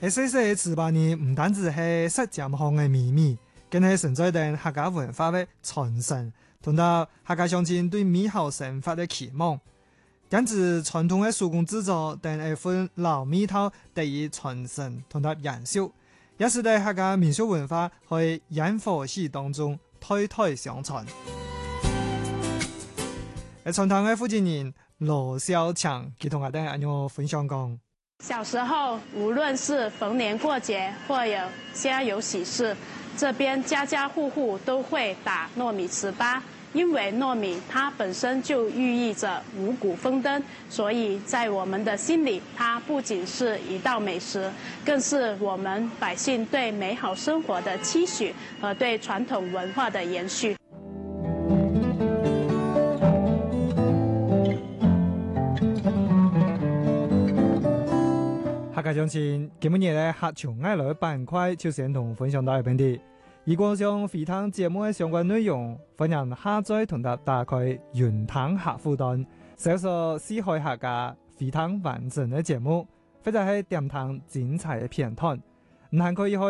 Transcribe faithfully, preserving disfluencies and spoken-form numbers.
喺細細嘅糍粑呢，唔單止係食鹽香嘅秘密，更係存在定客家文化嘅傳承，同到客家鄉親對美好生活嘅期望。因此，傳統嘅手工製作定係分老味道得以傳承同到延續，也是在客家民俗文化喺煙火氣當中代代相傳。喺傳統嘅負責人羅少強，佢同我哋一樣分享講。 小時候，無論是逢年過節或有家有喜事，這邊家家戶戶都會打糯米糍粑，因為糯米它本身就寓意着五穀豐登，所以在我們的心裡，它不僅是一道美食，更是我們百姓對美好生活的期許和對傳統文化的延續。 客家鄉親，今日咧客場愛來板塊就先同分享到呢邊啲。如果想回聽節目嘅相關內容，歡迎下載同搭打開雲聽客戶端，搜索四海客家回聽完整嘅節目，或者係點聽精彩嘅片段，唔係可以去